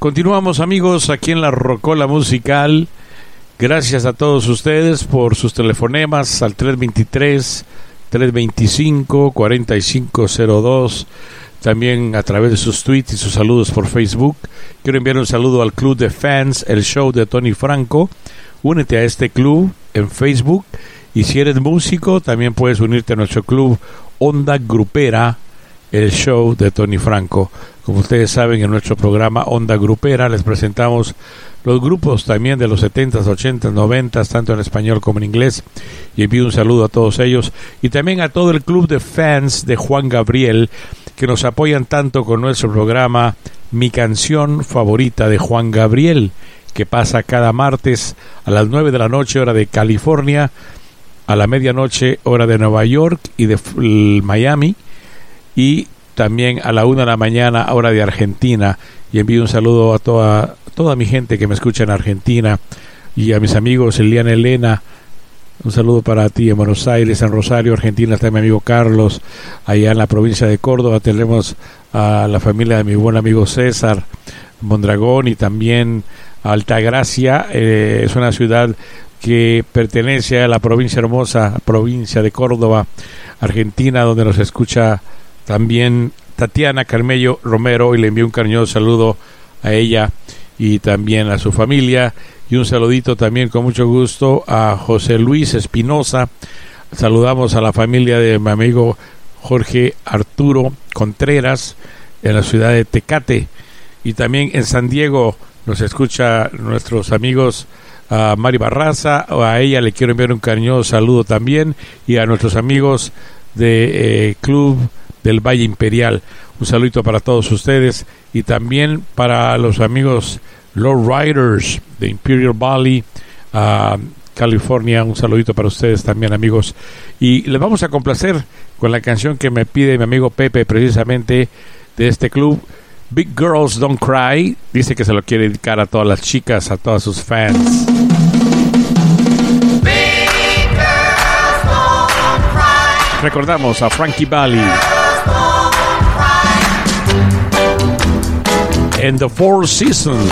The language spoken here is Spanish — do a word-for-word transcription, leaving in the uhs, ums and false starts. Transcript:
Continuamos, amigos, aquí en la Rocola Musical. Gracias a todos ustedes por sus telefonemas al tres veintitrés, tres veinticinco, cuarenta y cinco cero dos. También a través de sus tweets y sus saludos por Facebook. Quiero enviar un saludo al Club de Fans, el show de Tony Franco. Únete a este club en Facebook. Y si eres músico, también puedes unirte a nuestro club Onda Grupera, el show de Tony Franco. Como ustedes saben, en nuestro programa Onda Grupera les presentamos los grupos también de los setentas, ochentas, noventas, tanto en español como en inglés. Y envío un saludo a todos ellos. Y también a todo el club de fans de Juan Gabriel, que nos apoyan tanto con nuestro programa Mi Canción Favorita de Juan Gabriel, que pasa cada martes a las nueve de la noche, hora de California, a la medianoche, hora de Nueva York y de Miami, y también a la una de la mañana, hora de Argentina. Y envío un saludo a toda, toda mi gente que me escucha en Argentina, y a mis amigos Eliana, Elena. Un saludo para ti en Buenos Aires, en Rosario, Argentina. Está mi amigo Carlos, allá en la provincia de Córdoba. Tenemos a la familia de mi buen amigo César Mondragón, y también a Altagracia. Eh, es una ciudad que pertenece a la provincia hermosa, provincia de Córdoba, Argentina, donde nos escucha también Tatiana Carmello Romero, y le envío un cariñoso saludo a ella y también a su familia. Y un saludito también con mucho gusto a José Luis Espinosa. Saludamos a la familia de mi amigo Jorge Arturo Contreras en la ciudad de Tecate. Y también en San Diego nos escucha nuestros amigos a Mari Barraza. A ella le quiero enviar un cariñoso saludo también. Y a nuestros amigos de eh, Club del Valle Imperial. Un saludito para todos ustedes. Y también para los amigos Low Riders de Imperial Valley, uh, California. Un saludito para ustedes también, amigos. Y les vamos a complacer con la canción que me pide mi amigo Pepe, precisamente de este club, Big Girls Don't Cry. Dice que se lo quiere dedicar a todas las chicas, a todas sus fans. Big girls don't cry. Recordamos a Frankie Valli en The Four Seasons.